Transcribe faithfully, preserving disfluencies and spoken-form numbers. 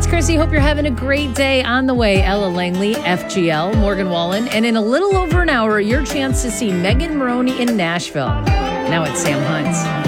Chrissy. Hope you're having a great day. On the way, Ella Langley, F G L, Morgan Wallen. And in a little over an hour, your chance to see Megan Maroney in Nashville. Now it's Sam Hunt.